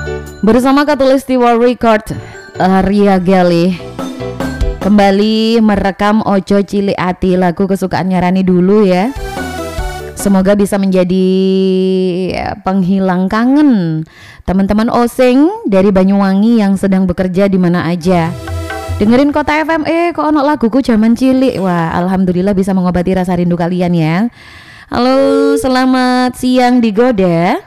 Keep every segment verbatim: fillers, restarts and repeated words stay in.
Bersama Katulistiwa Record, uh, Ria Gali kembali merekam Ojo Cilik Ati, lagu kesukaannya Rani dulu ya. Semoga bisa menjadi penghilang kangen teman-teman Osing dari Banyuwangi yang sedang bekerja di mana aja. Dengerin Kota F M, eh kok ono laguku zaman cilik. Wah, alhamdulillah bisa mengobati rasa rindu kalian ya. Halo, selamat siang Digoda.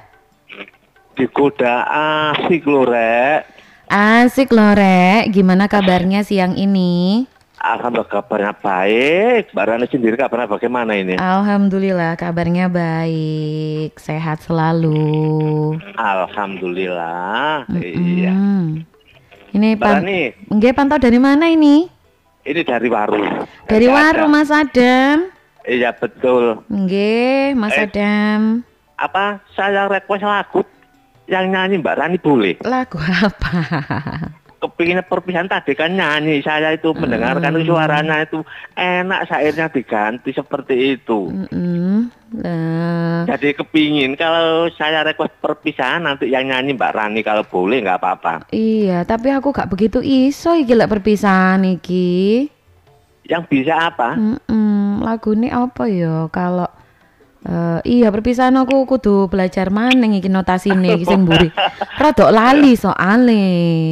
Digoda asik loh, Rek. Asik loh, Rek. Gimana kabarnya siang ini? Alhamdulillah kabarnya baik. Mbak Rani sendiri kabarnya bagaimana ini? Alhamdulillah kabarnya baik. Sehat selalu. Alhamdulillah. Mm-mm. Iya. Ini Mbak pan- Rani, Nggih, pantau dari mana ini? ini dari Waru. Dari Waru, Adam. Mas Adam. Iya betul. Nggih, Mas Eh. Adam. Apa saya request lagu yang nyanyi Mbak Rani boleh? Lagu apa? Kepinginnya perpisahan tadi kan nyanyi. Saya itu mendengarkan Hmm. suaranya itu enak, syairnya diganti seperti itu. Mm-mm. Lah. Jadi kepingin kalau saya request perpisahan nanti yang nyanyi Mbak Rani kalau boleh nggak apa-apa. Iya, tapi aku gak begitu iso iki lek perpisahan iki. Yang bisa apa? Mm-mm. Lagu ini apa ya? Kalau eh, iya perpisahan aku kudu belajar maneng iki notasine iki sing mburi. Rodok lali soale.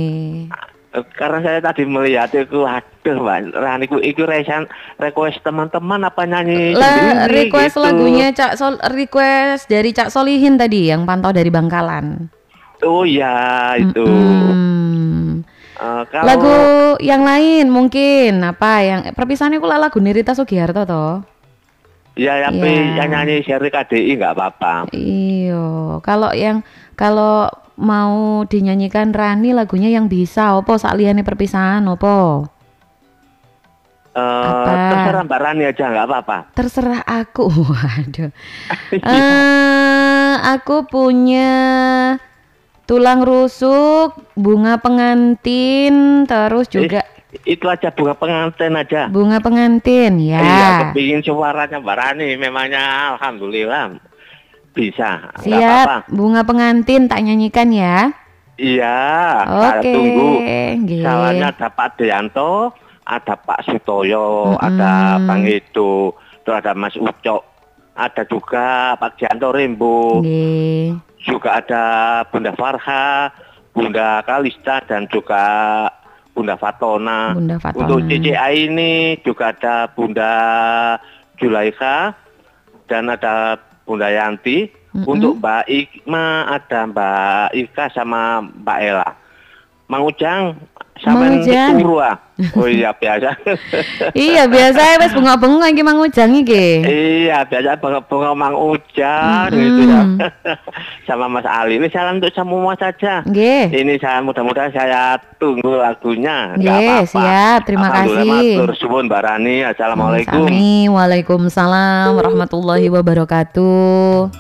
Karena saya tadi melihat itu, aduh Mbak Rani ku itu resan request teman-teman apa nyanyi Lah sendiri request gitu. lagunya Cak Sol, request dari Cak Solihin tadi yang pantau dari Bangkalan. Oh ya itu. Mm-mm. Eh, kalau Lagu yang lain mungkin apa yang perpisahannya ku lagu Nirita Sugiharto toh. ya yang, Iya. yang nyanyi seri K D I nggak apa-apa. Iyo, kalau yang kalau mau dinyanyikan Rani lagunya yang bisa opo sakliyane perpisahan opo? Eh, Apa? terserah Mbak Rani aja nggak apa-apa. Terserah aku. Waduh. Eh, aku punya Tulang Rusuk, Bunga Pengantin, terus juga Eh, itu aja bunga pengantin aja. Bunga Pengantin ya. Iya, kepingin suaranya Mbak Rani, memangnya alhamdulillah bisa. Nggak Siap, apa-apa. Bunga Pengantin tak nyanyikan ya. Iya, saya Oke, tunggu. nggih. Salahnya ada Pak Deanto, ada Pak Sutoyo, Mm-mm. ada Bang Edo, terus ada Mas Ucok, ada juga Pak Deanto Rembo, Nggih. juga ada Bunda Farha, Bunda Kalista, dan juga Bunda Fatona. Bunda Fatona. Untuk C C A ini juga ada Bunda Julaika dan ada Bunda Yanti. Mm-mm. Untuk Mbak Ikma ada Mbak Ika sama Mbak Ella. Mang Ujang sama Mang Ujang. Purwa. Oh iya biasa. Iya, biasa wis bunga-bunga iki Mang Ujang iki. Iya biasa bunga-bunga Mang Ujang Mm-mm. gitu ya. Sama Mas Ali. Ini salam untuk semua saja. Nggih. Ini saya mudah-mudahan saya tunggu lagunya. Nggak Nggih, apa-apa. siap. Terima Alhamdulillah, kasih. matur suwun Mbak Rani. Assalamualaikum. Sami, waalaikumsalam warahmatullahi wabarakatuh.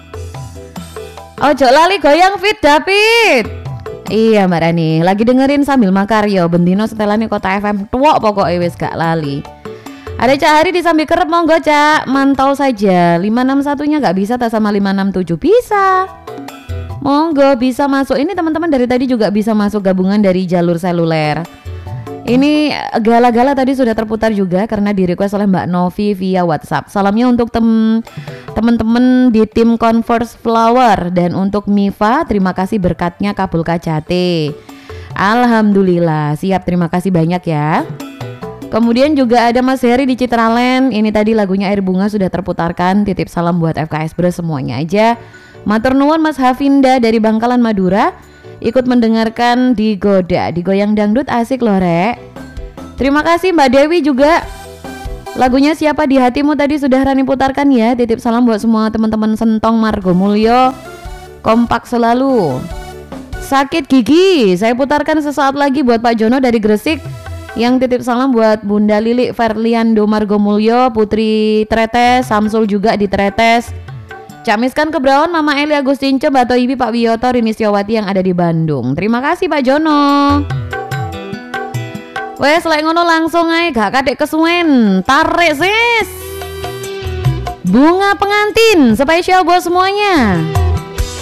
Ojo lali goyang fit David. Iya Mbak Rani, lagi dengerin sambil makaryo bendino setelane Kota F M tuwok pokoknya wis gak lali. Ada Cak Hari di Sambil Kerep, monggo Cak, mantau saja. lima enam satu-nya gak bisa tak sama lima enam tujuh bisa. Monggo bisa masuk. Ini teman-teman dari tadi juga bisa masuk gabungan dari jalur seluler. Ini gala-gala tadi sudah terputar juga karena di request oleh Mbak Novi via WhatsApp. Salamnya untuk tem teman-teman di tim Converse Flower dan untuk Miva, terima kasih berkatnya kabul kajate. Alhamdulillah, siap, terima kasih banyak ya. Kemudian juga ada Mas Heri di Citraland. Ini tadi lagunya Air Bunga sudah terputarkan. Titip salam buat F K S Bro semuanya aja. Matur nuwun Mas Hafinda dari Bangkalan Madura. Ikut mendengarkan Digoda, digoyang dangdut asik loh Rek. Terima kasih Mbak Dewi juga. Lagunya Siapa di Hatimu tadi sudah Rani putarkan ya. Titip salam buat semua teman-teman Sentong Margomulyo. Kompak selalu. Sakit gigi saya putarkan sesaat lagi buat Pak Jono dari Gresik. Yang titip salam buat Bunda Lili Verliando Margomulyo, Putri Tretes, Samsul juga di Tretes. Camiskan Kebraon, Mama Eli Agustince, Bato Ibi, Pak Wiyoto, Rini Siawati yang ada di Bandung. Terima kasih Pak Jono. Wes lek ngono langsung ae gak kadek kesuwen. Tarik sis. Bunga Pengantin spesial buat semuanya.